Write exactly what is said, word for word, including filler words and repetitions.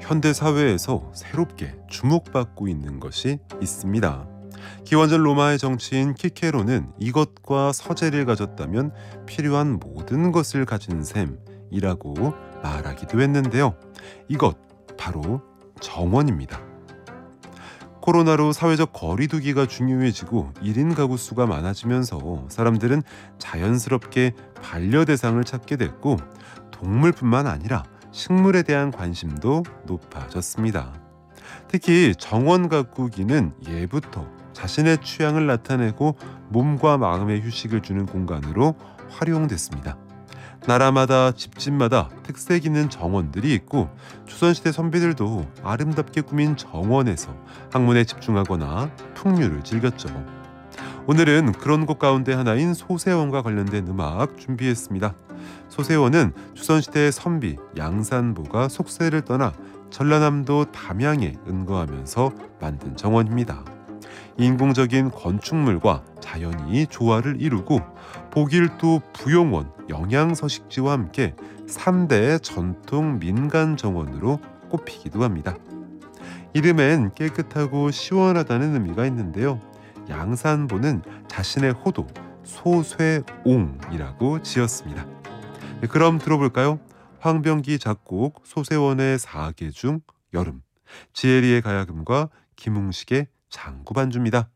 현대 사회에서 새롭게 주목받고 있는 것이 있습니다. 기원전 로마의 정치인 키케로는 이것과 서재를 가졌다면 필요한 모든 것을 가진 셈이라고 말하기도 했는데요. 이것 바로 정원입니다. 코로나로 사회적 거리 두기가 중요해지고 일 인 가구 수가 많아지면서 사람들은 자연스럽게 반려대상을 찾게 됐고, 동물뿐만 아니라 식물에 대한 관심도 높아졌습니다. 특히 정원 가꾸기는 예부터 자신의 취향을 나타내고 몸과 마음의 휴식을 주는 공간으로 활용됐습니다. 나라마다 집집마다 특색 있는 정원들이 있고, 조선시대 선비들도 아름답게 꾸민 정원에서 학문에 집중하거나 풍류를 즐겼죠. 오늘은 그런 곳 가운데 하나인 소세원과 관련된 음악 준비했습니다. 소세원은 조선시대 선비 양산보가 속세를 떠나 전라남도 담양에 은거하면서 만든 정원입니다. 인공적인 건축물과 자연이 조화를 이루고 보길도 부용원, 영양서식지와 함께 삼 대 전통 민간 정원으로 꼽히기도 합니다. 이름엔 깨끗하고 시원하다는 의미가 있는데요. 양산보는 자신의 호도 소쇠옹이라고 지었습니다. 그럼 들어볼까요? 황병기 작곡 소세원의 사계 중 여름, 지혜리의 가야금과 김웅식의 장구반주입니다.